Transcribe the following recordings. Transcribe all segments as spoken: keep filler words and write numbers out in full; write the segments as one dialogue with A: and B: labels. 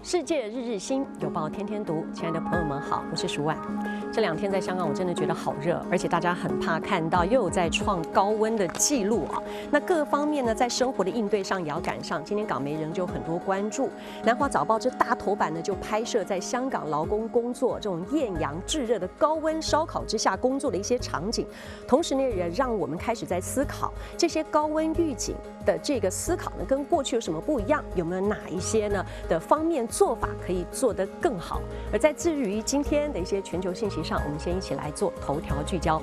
A: 世界日日新，有报天天读。亲爱的朋友们好，我是舒婉。这两天在香港，我真的觉得好热，而且大家很怕看到又有在创高温的记录啊。那各方面呢，在生活的应对上也要赶上。今天港媒仍旧很多关注，南华早报这大头版呢就拍摄在香港劳工工作这种艳阳炙热的高温烧烤之下工作的一些场景，同时呢也让我们开始在思考这些高温预警的这个思考呢，跟过去有什么不一样？有没有哪一些呢的方面做法可以做得更好？而在至于今天的一些全球信息上，我们先一起来做头条聚焦。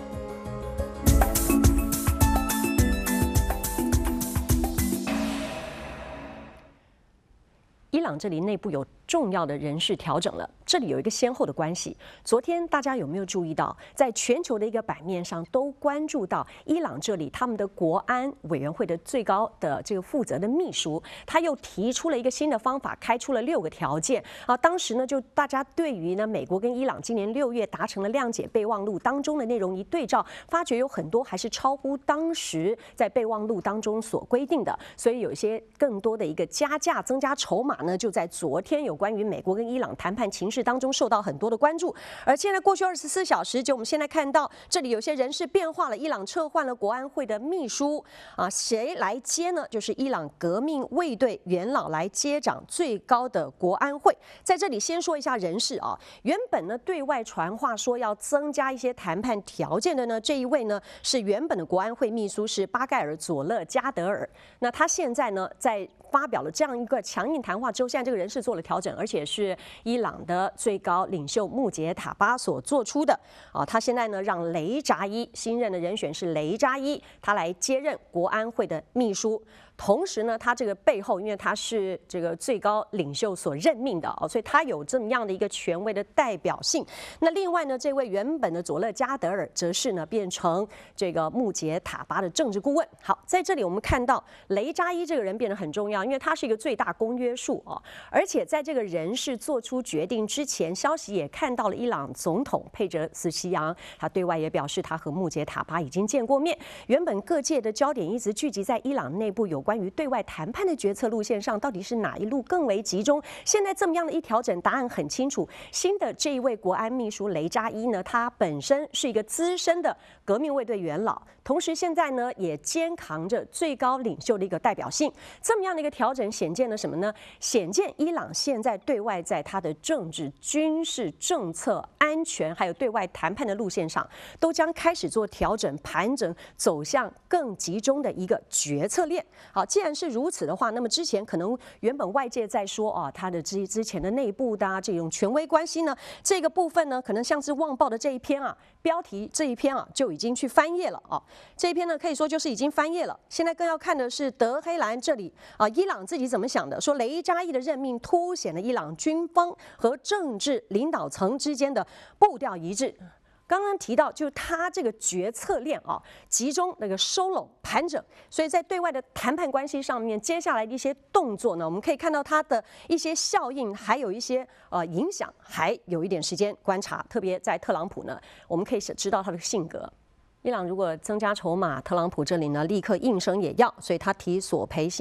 A: 伊朗这里内部有重要的人事调整了，这里有一个先后的关系。昨天大家有没有注意到，在全球的一个版面上都关注到伊朗这里他们的国安委员会的最高的这个负责的秘书，他又提出了一个新的方法，开出了六个条件啊。当时呢，就大家对于呢美国跟伊朗今年六月达成了谅解备忘录当中的内容一对照，发觉有很多还是超乎当时在备忘录当中所规定的，所以有一些更多的一个加价增加筹码呢，就在昨天有关于美国跟伊朗谈判情势当中受到很多的关注。而现在过去二十四小时，就我们现在看到这里有些人事变化了，伊朗撤换了国安会的秘书啊，谁来接呢？就是伊朗革命卫队元老来接掌最高的国安会。在这里先说一下人事啊，原本呢对外传话说要增加一些谈判条件的呢，这一位呢是原本的国安会秘书是巴盖尔佐勒加德尔，那他现在呢在发表了这样一个强硬谈话之后，现在这个人事做了调整，而且是伊朗的最高领袖穆杰塔巴所做出的啊。他现在呢让雷扎伊新任的人选是雷扎伊，他来接任国安会的秘书。同时呢，他这个背后，因为他是这个最高领袖所任命的哦，所以他有这么样的一个权威的代表性。那另外呢，这位原本的佐勒加德尔则是呢变成这个穆杰塔巴的政治顾问。好，在这里我们看到雷扎伊这个人变得很重要，因为他是一个最大公约数哦，而且在这个人事做出决定之前，消息也看到了伊朗总统佩哲斯希扬，他对外也表示他和穆杰塔巴已经见过面。原本各界的焦点一直聚集在伊朗内部有关。关于对外谈判的决策路线上，到底是哪一路更为集中？现在这么样的一调整，答案很清楚。新的这一位国安秘书雷扎伊呢，他本身是一个资深的革命卫队元老，同时现在呢也肩扛着最高领袖的一个代表性。这么样的一个调整，显见了什么呢？显见伊朗现在对外在他的政治、军事、政策、安全，还有对外谈判的路线上，都将开始做调整、盘整，走向更集中的一个决策链。好，既然是如此的话，那么之前可能原本外界在说啊，他的之之前的内部的、啊、这种权威关系呢，这个部分呢，可能像是《旺报》的这一篇啊，标题这一篇啊就已经去翻页了啊。这一篇呢，可以说就是已经翻页了。现在更要看的是德黑兰这里啊，伊朗自己怎么想的？说雷扎伊的任命凸显了伊朗军方和政治领导层之间的步调一致。刚刚提到，就是他这个决策链啊，集中那个收拢盘整，所以在对外的谈判关系上面，接下来的一些动作呢，我们可以看到它的一些效应，还有一些呃影响，还有一点时间观察。特别在特朗普呢，我们可以知道他的性格。伊朗如果增加筹码，特朗普这里呢立刻应声也要，所以他提索赔。